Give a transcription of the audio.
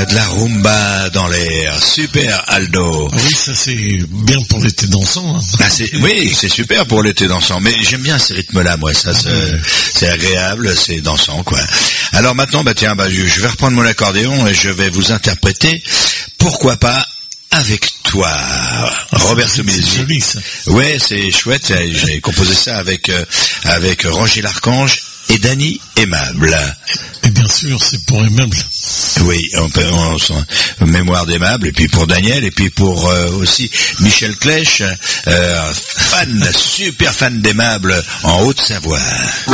de la rumba dans l'air. Super, Aldo. Ah oui, ça c'est bien pour l'été dansant. Hein. Ah, oui, c'est super pour l'été dansant. Mais j'aime bien ces rythmes-là, moi. Ça, c'est agréable, c'est dansant, quoi. Alors maintenant, je vais reprendre mon accordéon et je vais vous interpréter, pourquoi pas, avec toi, Roberto Milesi. C'est joli, ça. Ouais, c'est chouette. J'ai composé ça avec Roger L'Archange et Dany Aimable. Et bien sûr, c'est pour Aimable. Oui, en mémoire d'Aimable, et puis pour Daniel, et puis pour aussi Michel Clèche, super fan d'Aimable en Haute-Savoie.